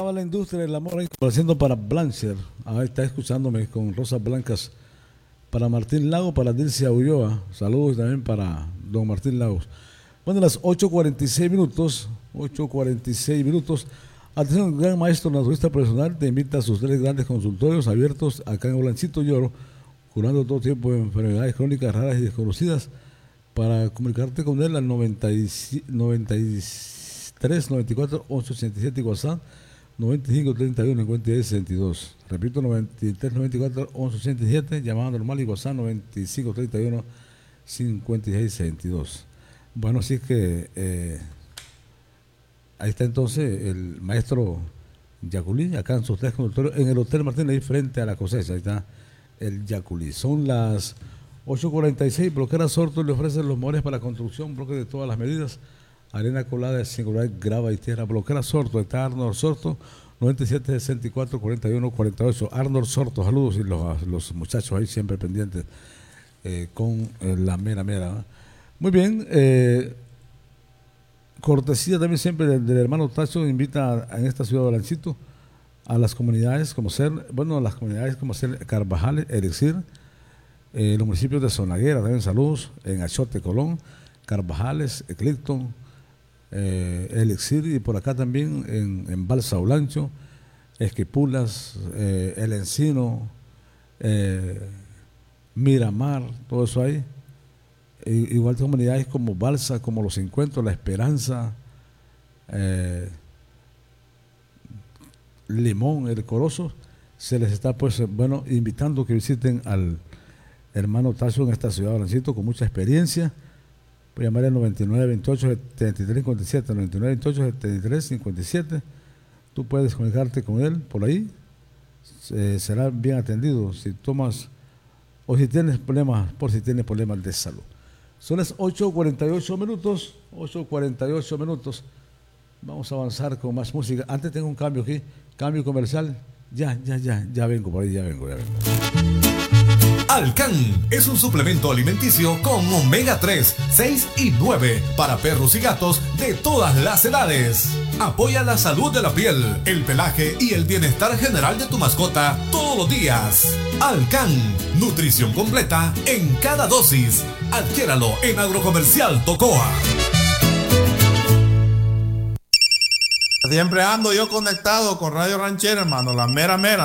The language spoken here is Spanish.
estaba la industria del amor ahí haciendo para Blancher. Ahí está escuchándome con Rosas Blancas. Para Martín Lagos, para Dilcia Ulloa. Saludos también para don Martín Lagos. Bueno, las 8:46 minutos. 8:46 minutos. Atención, gran maestro naturista profesional te invita a sus 3 grandes consultorios abiertos acá en Olanchito Lloro, curando todo tipo de enfermedades crónicas raras y desconocidas. Para comunicarte con él al 93 94 887 y WhatsApp 95 31 56 62. Repito, 93 94 887, llamada normal, y WhatsApp 95 31 56 62. Bueno, así es que ahí está entonces el maestro Yaculí, acá en sus 3 consultorios, en el Hotel Martín, ahí frente a la cosecha. Ahí está el Yaculí. Son las 8:46. Bloquera Sorto le ofrece los mejores para la construcción, bloque de todas las medidas, arena colada, singular, grava y tierra. Bloquera Sorto, está Arnold Sorto, 97 64 41 48. Arnold Sorto, saludos, y los muchachos ahí siempre pendientes con la mera, ¿no? Muy bien, cortesía también siempre del hermano Tacho, invita en esta ciudad de Olanchito a las comunidades como ser Carvajales, Elixir, los municipios de Zonaguera, también saludos, en Achote, Colón, Carvajales, Clifton, Elixir, y por acá también en Balsa Olancho, Esquipulas, El Encino, Miramar, todo eso ahí. Igual de comunidades como Balsa, como Los Encuentros, La Esperanza, Limón, El Corozo. Se les está invitando que visiten al hermano Tacho en esta ciudad de Olanchito, con mucha experiencia. Voy a llamar al 9928-7357, 9928-7357. Tú puedes comunicarte con él por ahí. Será bien atendido si tomas o si tienes problemas de salud. Son las 8:48 minutos. 8:48 minutos. Vamos a avanzar con más música. Antes tengo un cambio aquí, cambio comercial. Ya vengo por ahí, ya vengo. Alcan es un suplemento alimenticio con omega 3, 6 y 9 para perros y gatos de todas las edades. Apoya la salud de la piel, el pelaje y el bienestar general de tu mascota todos los días. Alcan, nutrición completa en cada dosis. Adquiéralo en Agrocomercial Tocoa. Siempre ando yo conectado con Radio Ranchera, hermano, la mera.